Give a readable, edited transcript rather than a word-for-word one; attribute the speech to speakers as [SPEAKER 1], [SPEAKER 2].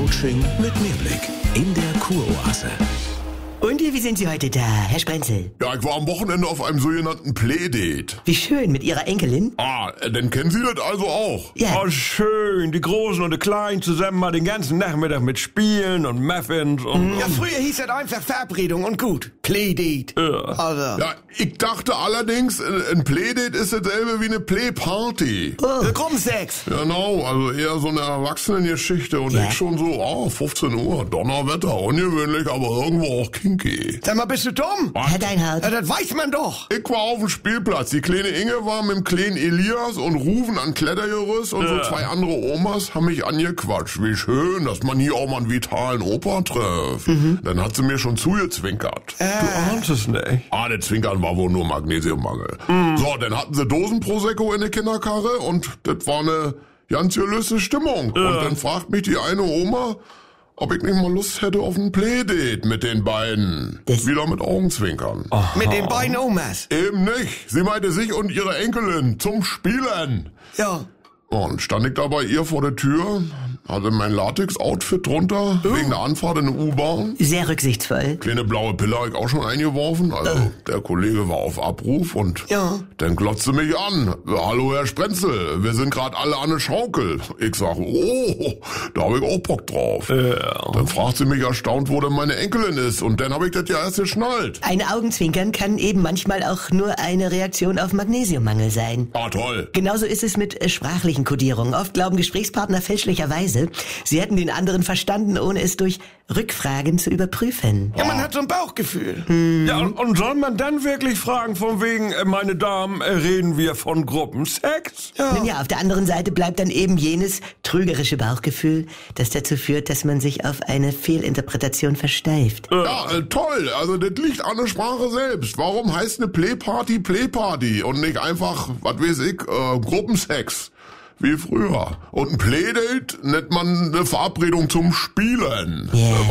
[SPEAKER 1] Coaching mit Mehrblick in der Kuroase.
[SPEAKER 2] Und wie sind Sie heute da, Herr Sprenzel?
[SPEAKER 3] Ja, ich war am Wochenende auf einem sogenannten Playdate.
[SPEAKER 2] Wie schön, mit Ihrer Enkelin?
[SPEAKER 3] Dann kennen Sie das also auch?
[SPEAKER 2] Ja.
[SPEAKER 4] Oh, schön. Die Großen und die Kleinen zusammen mal den ganzen Nachmittag mit Spielen und Muffins und...
[SPEAKER 5] Ja, früher hieß das einfach Verabredung und gut. Playdate. Also.
[SPEAKER 3] Ja, ich dachte allerdings, ein Playdate ist dasselbe wie eine Playparty.
[SPEAKER 5] Gruppensex.
[SPEAKER 3] Genau, also eher so eine Erwachsenengeschichte und
[SPEAKER 2] Ja.
[SPEAKER 3] ich schon so, 15 Uhr, Donnerwetter, ungewöhnlich, aber irgendwo auch kinky.
[SPEAKER 5] Sag mal, bist du dumm?
[SPEAKER 2] Herr Deinhardt.
[SPEAKER 5] Ja, das weiß man doch.
[SPEAKER 3] Ich war auf dem Spielplatz. Die kleine Inge war mit dem kleinen Elias und Rufen an Klettergerüst und so zwei andere Omas haben mich angequatscht. Wie schön, dass man hier auch mal einen vitalen Opa trifft. Dann hat sie mir schon zugezwinkert.
[SPEAKER 4] Du ahnst es nicht.
[SPEAKER 3] Der Zwinkern war wohl nur Magnesiummangel. So, dann hatten sie Dosenprosecco in der Kinderkarre und das war eine ganz gelöste Stimmung. Und dann fragt mich die eine Oma, ob ich nicht mal Lust hätte auf ein Playdate mit den beiden.
[SPEAKER 2] Das-
[SPEAKER 3] Wieder mit Augenzwinkern.
[SPEAKER 5] Mit den beiden Omas.
[SPEAKER 3] Eben nicht. Sie meinte sich und ihre Enkelin zum Spielen.
[SPEAKER 5] Ja.
[SPEAKER 3] Und stand ich da bei ihr vor der Tür, hatte mein Latex-Outfit drunter, wegen der Anfahrt in der U-Bahn.
[SPEAKER 2] Sehr rücksichtsvoll.
[SPEAKER 3] Kleine blaue Pille hab ich auch schon eingeworfen, also der Kollege war auf Abruf und
[SPEAKER 5] Ja.
[SPEAKER 3] dann glotzte mich an. Hallo Herr Sprenzel, wir sind gerade alle an der Schaukel. Ich sag, da hab ich auch Bock drauf. Dann fragt sie mich erstaunt, wo denn meine Enkelin ist und dann hab ich das ja erst geschnallt.
[SPEAKER 2] Ein Augenzwinkern kann eben manchmal auch nur eine Reaktion auf Magnesiummangel sein.
[SPEAKER 3] Toll.
[SPEAKER 2] Genauso ist es mit sprachlichen Kodierungen. Oft glauben Gesprächspartner fälschlicherweise, sie hätten den anderen verstanden, ohne es durch Rückfragen zu überprüfen.
[SPEAKER 5] Ja, man hat so ein Bauchgefühl.
[SPEAKER 4] Ja, und soll man dann wirklich fragen, von wegen, meine Damen, reden wir von Gruppensex?
[SPEAKER 2] Nun ja, auf der anderen Seite bleibt dann eben jenes trügerische Bauchgefühl, das dazu führt, dass man sich auf eine Fehlinterpretation versteift.
[SPEAKER 3] Toll. Also das liegt an der Sprache selbst. Warum heißt eine Playparty und nicht einfach, was weiß ich, Gruppensex? Wie früher. Und ein Playdate nennt man eine Verabredung zum Spielen.
[SPEAKER 2] Yeah.